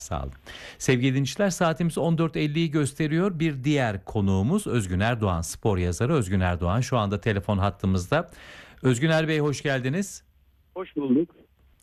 Sağ olun. Sevgili dinleyiciler, saatimiz 14.50'yi gösteriyor. Bir diğer konuğumuz Özgün Erdoğan, spor yazarı Özgün Erdoğan. Şu anda telefon hattımızda. Özgün Bey, hoş geldiniz. Hoş bulduk.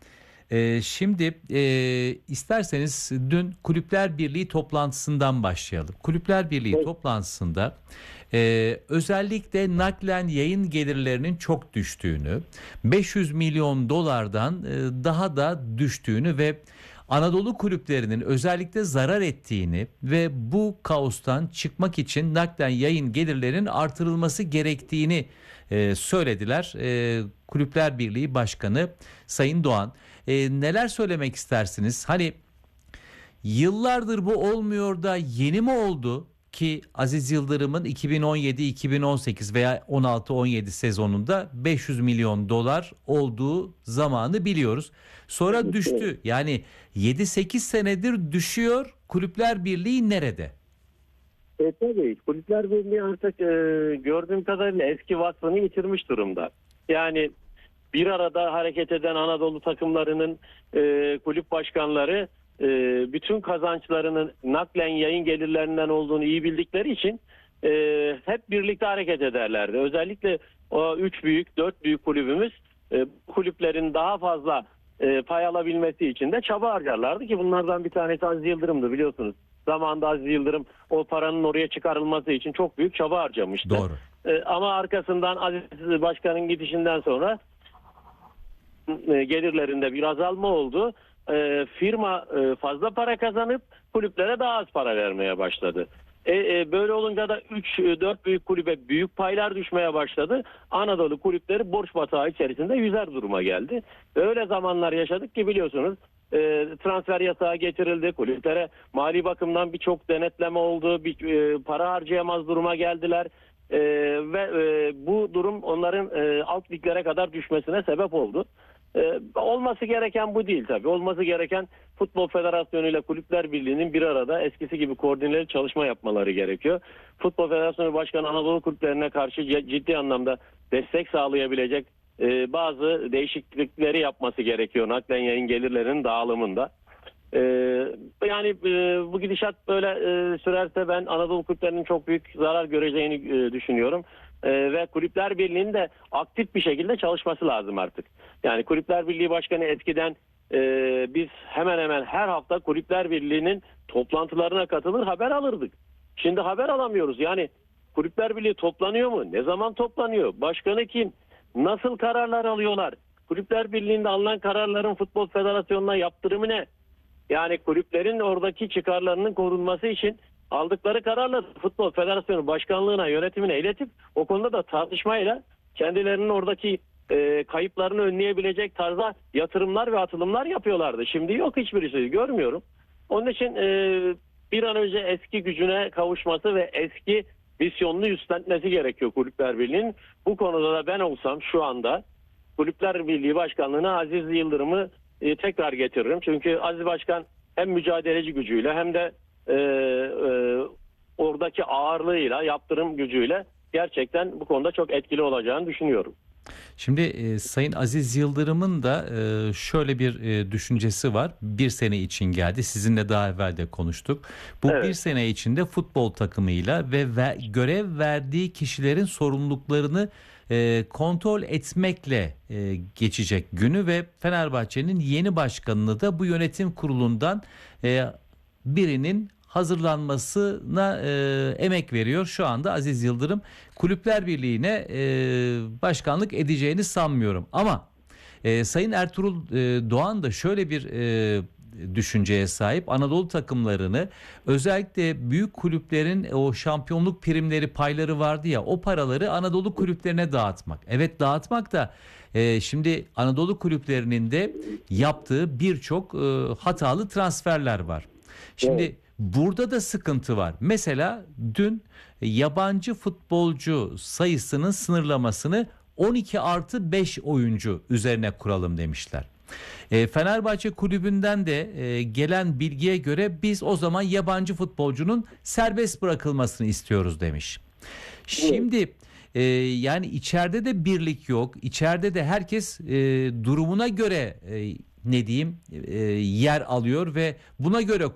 Şimdi isterseniz dün Kulüpler Birliği toplantısından başlayalım. Kulüpler Birliği Evet. toplantısında özellikle naklen yayın gelirlerinin çok düştüğünü, 500 milyon dolardan daha da düştüğünü ve Anadolu kulüplerinin özellikle zarar ettiğini ve bu kaostan çıkmak için naklen yayın gelirlerinin artırılması gerektiğini söylediler. Kulüpler Birliği Başkanı Sayın Doğan. Neler söylemek istersiniz? Hani yıllardır bu olmuyor da yeni mi oldu ki Aziz Yıldırım'ın 2017-2018 veya 16-17 sezonunda 500 milyon dolar olduğu zamanı biliyoruz. Sonra düştü. Yani 7-8 senedir düşüyor. Kulüpler Birliği nerede? Tabii Kulüpler Birliği artık gördüğüm kadarıyla eski vasfını yitirmiş durumda. Yani bir arada hareket eden Anadolu takımlarının kulüp başkanları bütün kazançlarının naklen yayın gelirlerinden olduğunu iyi bildikleri için hep birlikte hareket ederlerdi. Özellikle o 3 büyük, 4 büyük kulübümüz kulüplerin daha fazla pay alabilmesi için de çaba harcarlardı ki bunlardan bir tanesi Aziz Yıldırım'dı, biliyorsunuz. Zamanında Aziz Yıldırım o paranın oraya çıkarılması için çok büyük çaba harcamıştı. Doğru. Ama arkasından Aziz Başkan'ın gidişinden sonra gelirlerinde bir azalma oldu. Firma fazla para kazanıp kulüplere daha az para vermeye başladı. Böyle olunca da 3-4 büyük kulübe büyük paylar düşmeye başladı. Anadolu kulüpleri borç batağı içerisinde yüzer duruma geldi. Öyle zamanlar yaşadık ki biliyorsunuz, transfer yasağı getirildi. Kulüplere mali bakımdan birçok denetleme oldu. Para harcayamaz duruma geldiler. Ve bu durum onların alt liglere kadar düşmesine sebep oldu. Olması gereken bu değil tabii. Olması gereken Futbol Federasyonu ile Kulüpler Birliği'nin bir arada eskisi gibi koordineli çalışma yapmaları gerekiyor. Futbol Federasyonu Başkanı Anadolu kulüplerine karşı ciddi anlamda destek sağlayabilecek bazı değişiklikleri yapması gerekiyor naklen yayın gelirlerinin dağılımında. Yani bu gidişat böyle sürerse ben Anadolu kulüplerinin çok büyük zarar göreceğini düşünüyorum. Ve Kulüpler Birliği'nin de aktif bir şekilde çalışması lazım artık. Yani Kulüpler Birliği Başkanı eskiden biz hemen hemen her hafta Kulüpler Birliği'nin toplantılarına katılır, haber alırdık. Şimdi haber alamıyoruz. Yani Kulüpler Birliği toplanıyor mu? Ne zaman toplanıyor? Başkanı kim? Nasıl kararlar alıyorlar? Kulüpler Birliği'nde alınan kararların Futbol Federasyonu'na yaptırımı ne? Yani kulüplerin oradaki çıkarlarının korunması için aldıkları kararla Futbol Federasyonu Başkanlığı'na, yönetimine iletip o konuda da tartışmayla kendilerinin oradaki kayıplarını önleyebilecek tarzda yatırımlar ve atılımlar yapıyorlardı. Şimdi yok, hiçbirisi görmüyorum. Onun için bir an önce eski gücüne kavuşması ve eski misyonunu üstlenmesi gerekiyor Kulüpler Birliği'nin. Bu konuda da ben olsam şu anda Kulüpler Birliği Başkanlığı'na Aziz Yıldırım'ı tekrar getiririm. Çünkü Aziz Başkan hem mücadeleci gücüyle hem de oradaki ağırlığıyla, yaptırım gücüyle gerçekten bu konuda çok etkili olacağını düşünüyorum. Şimdi Sayın Aziz Yıldırım'ın da şöyle bir düşüncesi var. Bir sene için geldi. Sizinle daha evvel de konuştuk. Bu Evet. bir sene içinde futbol takımıyla ve görev verdiği kişilerin sorumluluklarını kontrol etmekle geçecek günü ve Fenerbahçe'nin yeni başkanını da bu yönetim kurulundan birinin hazırlanmasına emek veriyor. Şu anda Aziz Yıldırım Kulüpler Birliği'ne başkanlık edeceğini sanmıyorum. Ama Sayın Ertuğrul Doğan da şöyle bir düşünceye sahip. Anadolu takımlarını, özellikle büyük kulüplerin o şampiyonluk primleri, payları vardı ya, o paraları Anadolu kulüplerine dağıtmak. Evet, dağıtmak da şimdi Anadolu kulüplerinin de yaptığı birçok hatalı transferler var. Şimdi Evet. burada da sıkıntı var. Mesela dün yabancı futbolcu sayısının sınırlamasını 12+5 oyuncu üzerine kuralım demişler. Fenerbahçe kulübünden de gelen bilgiye göre biz o zaman yabancı futbolcunun serbest bırakılmasını istiyoruz demiş. Şimdi yani içeride de birlik yok. İçeride de herkes durumuna göre ne diyeyim yer alıyor ve buna göre